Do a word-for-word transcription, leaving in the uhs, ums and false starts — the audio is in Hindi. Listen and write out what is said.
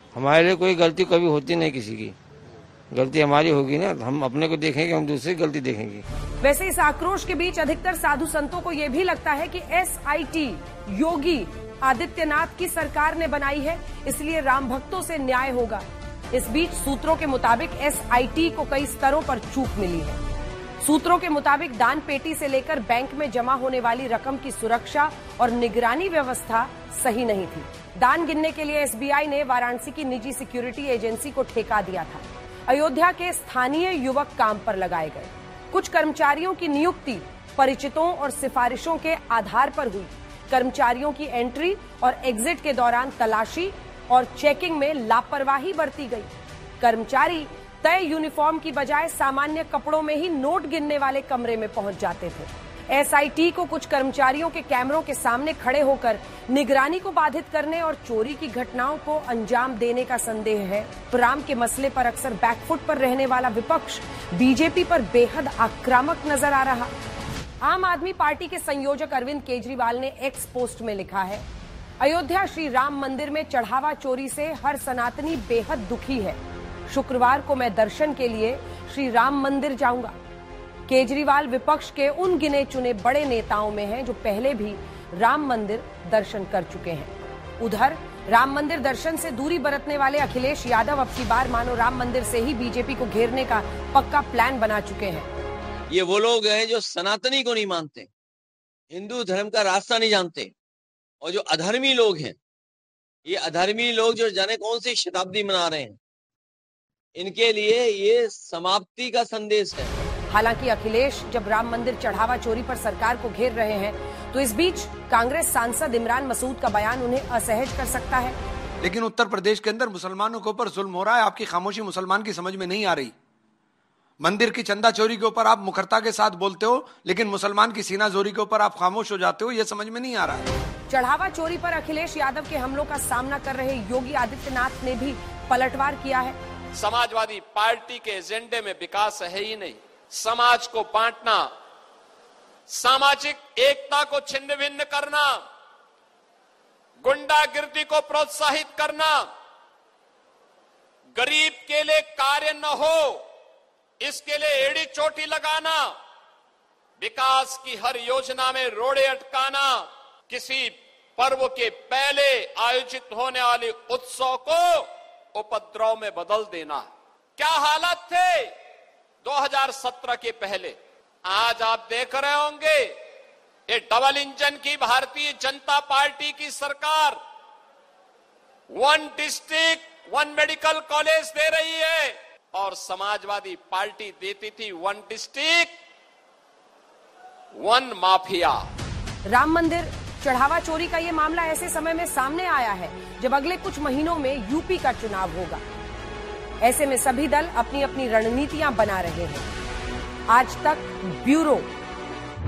हमारे लिए कोई गलती कभी होती नहीं, किसी की गलती हमारी होगी ना, हम अपने को देखेंगे, हम दूसरी गलती देखेंगे। वैसे इस आक्रोश के बीच अधिकतर साधु संतों को ये भी लगता है कि S I T Yogi Adityanath की सरकार ने बनाई है, इसलिए राम भक्तों से न्याय होगा। इस बीच सूत्रों के मुताबिक एस आई टी को कई स्तरों पर चूक मिली है। सूत्रों के मुताबिक दान पेटी से लेकर बैंक में जमा होने वाली रकम की सुरक्षा और निगरानी व्यवस्था सही नहीं थी। दान गिनने के लिए एस बी आई ने वाराणसी की निजी सिक्योरिटी एजेंसी को ठेका दिया था। अयोध्या के स्थानीय युवक काम पर लगाए गए। कुछ कर्मचारियों की नियुक्ति परिचितों और सिफारिशों के आधार पर हुई। कर्मचारियों की एंट्री और एग्जिट के दौरान तलाशी और चेकिंग में लापरवाही बरती गई। कर्मचारी तय यूनिफॉर्म की बजाय सामान्य कपड़ों में ही नोट गिनने वाले कमरे में पहुंच जाते थे। एस आई टी को कुछ कर्मचारियों के कैमरों के सामने खड़े होकर निगरानी को बाधित करने और चोरी की घटनाओं को अंजाम देने का संदेह है। राम के मसले पर अक्सर बैकफुट पर रहने वाला विपक्ष बीजेपी पर बेहद आक्रामक नजर आ रहा। आम आदमी पार्टी के संयोजक अरविंद केजरीवाल ने एक्स पोस्ट में लिखा है, अयोध्या श्री राम मंदिर में चढ़ावा चोरी से हर सनातनी बेहद दुखी है। शुक्रवार को मैं दर्शन के लिए श्री राम मंदिर जाऊंगा। केजरीवाल विपक्ष के उन गिने चुने बड़े नेताओं में हैं जो पहले भी राम मंदिर दर्शन कर चुके हैं। उधर राम मंदिर दर्शन से दूरी बरतने वाले अखिलेश यादव अब की बार मानो राम मंदिर से ही बीजेपी को घेरने का पक्का प्लान बना चुके हैं। ये वो लोग हैं जो सनातनी को नहीं मानते, हिंदू धर्म का रास्ता नहीं जानते, और जो अधर्मी लोग हैं, ये अधर्मी लोग जो जाने कौन सी शताब्दी मना रहे हैं, इनके लिए ये समाप्ति का संदेश है। हालांकि अखिलेश जब राम मंदिर चढ़ावा चोरी पर सरकार को घेर रहे हैं, तो इस बीच कांग्रेस सांसद इमरान मसूद का बयान उन्हें असहज कर सकता है। लेकिन उत्तर प्रदेश के अंदर मुसलमानों के ऊपर जुल्म हो रहा है, आपकी खामोशी मुसलमान की समझ में नहीं आ रही। मंदिर की चंदा चोरी के ऊपर आप मुखरता के साथ बोलते हो, लेकिन मुसलमान की सीना जोरी के ऊपर आप खामोश हो जाते हो, यह समझ में नहीं आ रहा है। चढ़ावा चोरी पर अखिलेश यादव के हमलों का सामना कर रहे योगी आदित्यनाथ ने भी पलटवार किया है। समाजवादी पार्टी के एजेंडे में विकास है ही नहीं, समाज को बांटना, सामाजिक एकता को छिन्न भिन्न करना, गुंडागिर्दी को प्रोत्साहित करना, गरीब के लिए कार्य न हो इसके लिए एड़ी चोटी लगाना, विकास की हर योजना में रोड़े अटकाना, किसी पर्व के पहले आयोजित होने वाले उत्सव को उपद्रव में बदल देना। क्या हालात थे दो हज़ार सत्रह के पहले, आज आप देख रहे होंगे ये डबल इंजन की भारतीय जनता पार्टी की सरकार one district one medical college दे रही है, और समाजवादी पार्टी देती थी one district one mafia. Ram मंदिर चढ़ावा चोरी का ये मामला ऐसे समय में सामने आया है जब अगले कुछ महीनों में यूपी का चुनाव होगा। ऐसे में सभी दल अपनी अपनी रणनीतियां बना रहे हैं। आज तक ब्यूरो